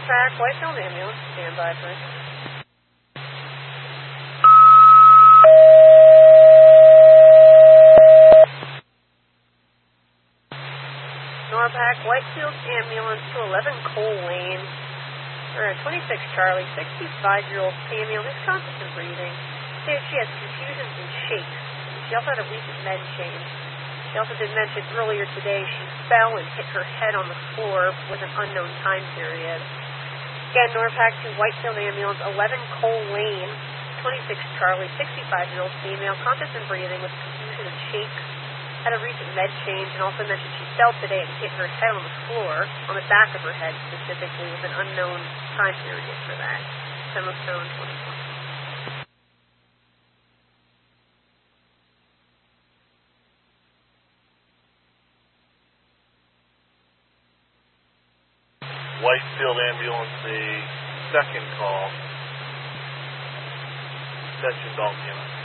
Norpac, Whitefield ambulance, stand by for it. Norpac, Whitefield ambulance to 11 Cole Lane. We're at 26 Charlie, 65-year-old female, is conscious and breathing. She has confusions and shakes. She also had a recent med change. She also did mention earlier today she fell and hit her head on the floor with an unknown time period. Again, Norpac to Whitefield ambulance, 11 Cole Lane, 26 Charlie, 65-year-old female, conscious and breathing with confusion and shakes. Had a recent med change and also mentioned she fell today and hit her head on the floor, on the back of her head specifically, with an unknown time period for that. Semestone 2020. Whitefield ambulance, the second call. Attention Dalton unit.